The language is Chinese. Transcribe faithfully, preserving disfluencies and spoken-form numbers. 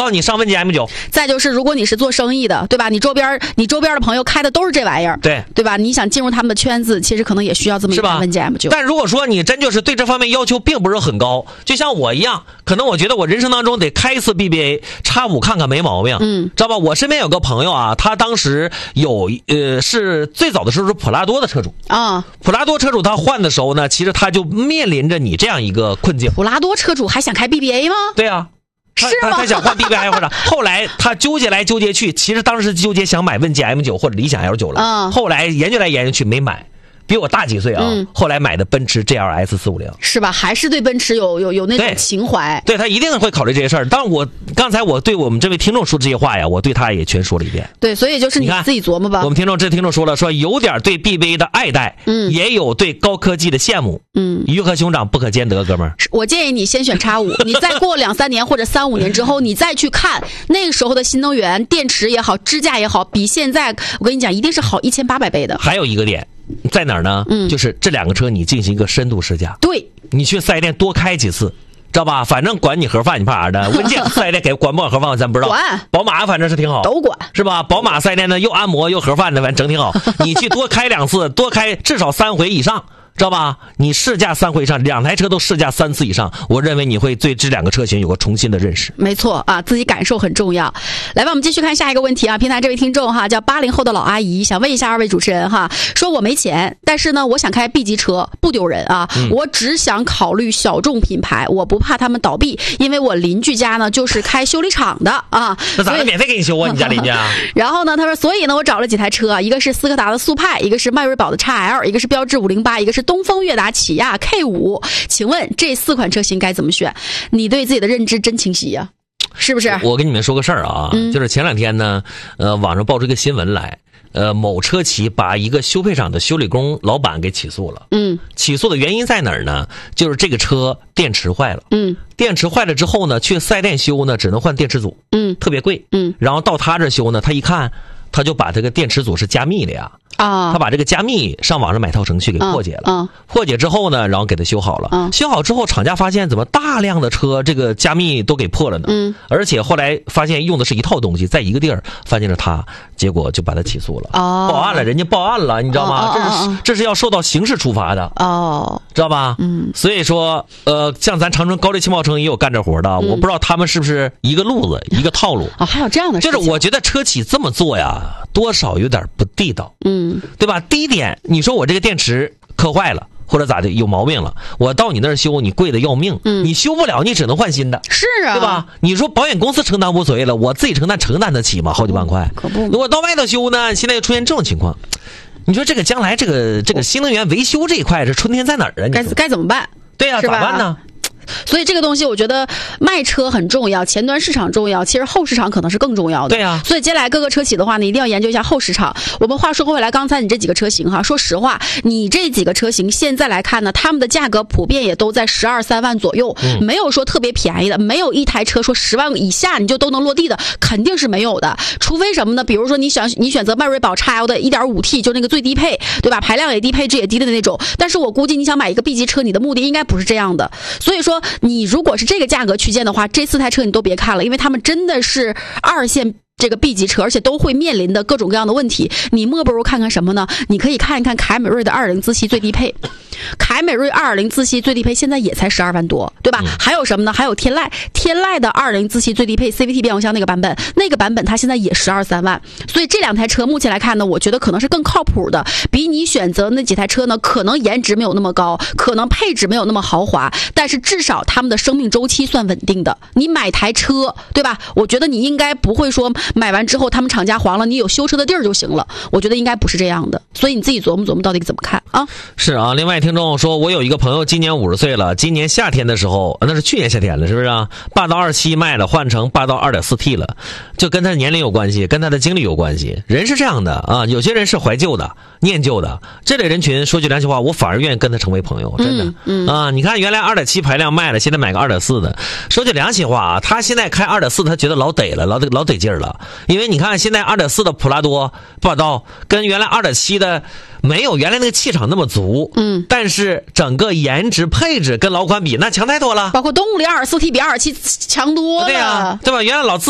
告诉你上问界 M 九。 再就是如果你是做生意的，对吧？你周边你周边的朋友开的都是这玩意儿， 对对吧？你想进入他们的圈子，其实可能也需要这么一台问界 M 九。 但如果说你真就是对这方面要求并不是很高，就像我一样，可能我觉得我人生当中得开一次 B B A 叉五看看没毛病， 嗯， 知道吧？我身边有个朋友啊，他当时有呃是最早的时候是普拉多的车主啊， 普拉多车主他换的时候呢，其实他就面临着你这样一个困境。 普拉多车主还想开 B B A 吗？ 对啊。他是吗？ 他他想换 B B A 或者后来他纠结来纠结去，其实当时纠结想买问界 M 九或者理想 L 九了， 嗯， 后来研究来研究去没买。比我大几岁啊、嗯，后来买的奔驰 G L S 四五零， 是吧？还是对奔驰有有有那种情怀？ 对，对他一定会考虑这些事儿。但我刚才我对我们这位听众说这些话呀，我对他也全说了一遍。 对，所以就是你自己琢磨吧。 我们听众这听众说了，说有点对 B B A 的爱戴，嗯，也有对高科技的羡慕，嗯，鱼和熊掌不可兼得，哥们儿。 我建议你先选叉五，你再过两三年或者三五年之后，你再去看那个时候的新能源电池也好，支架也好，比现在我跟你讲，一定是好一千八百倍的。 还有一个点。在哪儿呢？嗯，就是这两个车你进行一个深度试驾， 对， 你去四 S 店多开几次，知道吧？反正管你盒饭，你怕啥的？问界四 S 店给管不管盒饭咱不知道， 管。 宝马反正是挺好， 都管， 是吧？宝马四 S 店呢又按摩又盒饭的，反正整挺好。你去多开两次，多开至少三回以上。知道吧？你试驾三回以上，两台车都试驾三次以上，我认为你会对这两个车型有个重新的认识。 没错啊，自己感受很重要。来吧，我们继续看下一个问题啊。平台这位听众哈，叫八零后的老阿姨，想问一下二位主持人哈，说我没钱，但是呢，我想开 B 级车，不丢人啊、嗯，我只想考虑小众品牌，我不怕他们倒闭，因为我邻居家呢就是开修理厂的啊。 那咋免费给你修啊？你家邻居啊？ 然后呢，他说，所以呢，我找了几台车，一个是斯柯达的速派，一个是迈锐宝的 X L， 一个是标致五零八，一个是东风悦达起亚 K 五， 请问这四款车型该怎么选？你对自己的认知真清晰呀、啊，是不是？ 我跟你们说个事儿啊、嗯，就是前两天呢，呃，网上爆出一个新闻来，呃，某车企把一个修配厂的修理工老板给起诉了。嗯，起诉的原因在哪儿呢？就是这个车电池坏了。嗯，电池坏了之后呢，去四 S 店修呢，只能换电池组。嗯，特别贵。嗯，然后到他这修呢，他一看，他就把这个电池组是加密的呀。啊，他把这个加密上网上买套程序给破解了，嗯嗯、破解之后呢，然后给他修好了、嗯。修好之后，厂家发现怎么大量的车这个加密都给破了呢？嗯，而且后来发现用的是一套东西，在一个地儿发现了他，结果就把他起诉了，哦、报案了，人家报案了，你知道吗？哦、这是、哦、这是要受到刑事处罚的哦，知道吧？嗯，所以说，呃，像咱长春高丽汽贸城也有干这活的、嗯，我不知道他们是不是一个路子，一个套路啊、哦？还有这样的事情， 就是我觉得车企这么做呀，多少有点不地道。嗯。对吧？第一点，你说我这个电池磕坏了或者咋的有毛病了，我到你那儿修，你贵的要命，嗯，你修不了，你只能换新的， 是啊， 对吧？你说保险公司承担无所谓了，我自己承担承担得起吗？好几万块， 可不。 如果到外头修呢，现在又出现这种情况，你说这个将来这个这个新能源维修这一块，这春天在哪儿啊？ 该该怎么办？ 对呀、啊，咋办呢？ 所以这个东西我觉得卖车很重要，前端市场重要，其实后市场可能是更重要的。 对啊， 所以接下来各个车企的话呢，一定要研究一下后市场。我们话说回来，刚才你这几个车型哈，说实话，你这几个车型现在来看呢，他们的价格普遍也都在十二三万左右、嗯，没有说特别便宜的，没有一台车说十万以下你就都能落地的，肯定是没有的。除非什么呢？比如说你选你选择迈锐宝 X L 的 一点五 T， 就那个最低配，对吧？排量也低，配置也低的那种。但是我估计你想买一个 B 级车，你的目的应该不是这样的。所以说，你如果是这个价格区间的话，这四台车你都别看了，因为他们真的是二线这个 B 级车，而且都会面临的各种各样的问题。你莫不如看看什么呢？你可以看一看凯美瑞的二点零自吸最低配，凯美瑞二点零自吸最低配现在也才十二万多，对吧？嗯、还有什么呢？还有天籁，天籁的二点零自吸最低配 C V T 变速箱那个版本，那个版本它现在也十二三万。所以这两台车目前来看呢，我觉得可能是更靠谱的，比你选择那几台车呢，可能颜值没有那么高，可能配置没有那么豪华，但是至少他们的生命周期算稳定的。你买台车，对吧？我觉得你应该不会说买完之后他们厂家黄了，你有修车的地儿就行了。我觉得应该不是这样的，所以你自己琢磨琢磨到底怎么看啊？ 是啊，另外听众说，我有一个朋友今年五十岁了，今年夏天的时候，那是去年夏天了，是不是啊？霸道二七卖了，换成霸道二点四 T 了，就跟他的年龄有关系，跟他的经历有关系。人是这样的啊，有些人是怀旧的、念旧的，这类人群说句良心话，我反而愿意跟他成为朋友，真的。嗯嗯、啊，你看原来二点七排量卖了，现在买个二点四的，说句良心话啊，他现在开二点四，他觉得老得了，老得老得劲儿了，因为你看现在二点四的普拉多霸道跟原来二点七的没有原来那个气场那么足，嗯，但是整个颜值配置跟老款比那强太多了， 包括动力二点四 T 比二点七强多了， 对呀、啊，对吧？原来老自